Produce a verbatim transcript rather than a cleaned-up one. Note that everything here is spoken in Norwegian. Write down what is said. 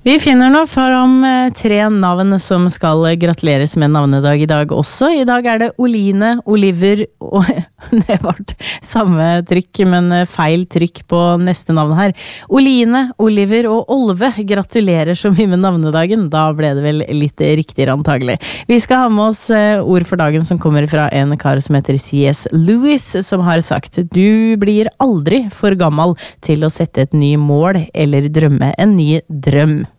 Vi finner nå fram tre navn som skal gratuleres med navnedag i dag også. I dag er det Oline, Oliver og det var samme trykk, men feil trykk på neste navn her. Oline, Oliver og Olve gratulerer så mye med navnedagen. Da ble det vel litt riktigere antagelig. Vi skal ha med oss ord for dagen som kommer fra en kar som heter C S Lewis, som har sagt: du blir aldri for gammel til å sette et ny mål eller drømme en ny drøm.